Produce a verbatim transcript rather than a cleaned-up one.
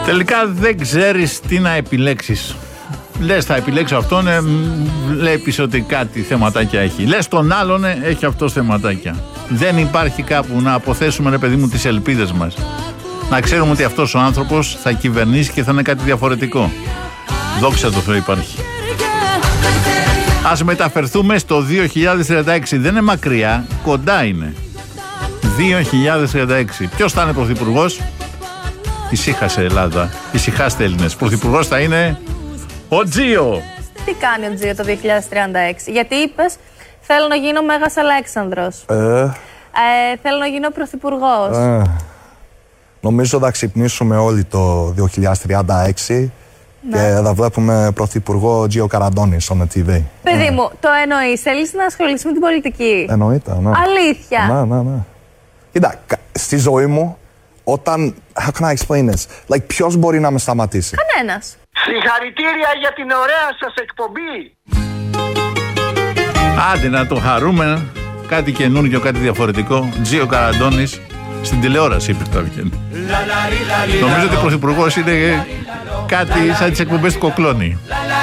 Τελικά δεν ξέρεις τι να επιλέξεις. Λες θα επιλέξω αυτόν, ε, βλέπεις ότι κάτι θεματάκια έχει. Λες τον άλλον, ε, έχει αυτό θεματάκια. Δεν υπάρχει κάπου να αποθέσουμε, ρε παιδί μου, τις ελπίδες μας. Να ξέρουμε ότι αυτός ο άνθρωπος θα κυβερνήσει και θα είναι κάτι διαφορετικό. Δόξα τω Θεώ υπάρχει. Ας μεταφερθούμε στο δύο χιλιάδες τριάντα έξι. Δεν είναι μακριά, κοντά είναι. δύο χιλιάδες τριάντα έξι. Ποιος θα είναι πρωθυπουργός? Ησύχασε Ελλάδα. Ησυχάστε Έλληνες. Πρωθυπουργός θα είναι ο Τζίο. Τι κάνει ο Τζίο το δύο χιλιάδες τριάντα έξι? Γιατί είπες θέλω να γίνω Μέγας Αλέξανδρος. Ε. Ε, θέλω να γίνω πρωθυπουργός. Ε. Νομίζω θα ξυπνήσουμε όλοι το δύο χιλιάδες τριάντα έξι. Ναι. Και θα βλέπουμε πρωθυπουργό Τζίο Καραντώνη στο τι βι. Παιδί μου, το εννοείς? Θέλεις να ασχοληθείς με την πολιτική? Εννοείται, ναι. Αλήθεια? Ναι, ναι, ναι. Κοίτα, στη ζωή μου, όταν. How can I explain this? Like, ποιος μπορεί να με σταματήσει? Κανένας. Συγχαρητήρια για την ωραία σας εκπομπή. Άντε να το χαρούμε. Κάτι καινούργιο, κάτι διαφορετικό. Τζίο Καραντώνης. Στην τηλεόραση είπε τα βγαίνει. Νομίζω ότι ο πρωθυπουργός είναι κάτι σαν τις εκπομπές του Κοκλώνη.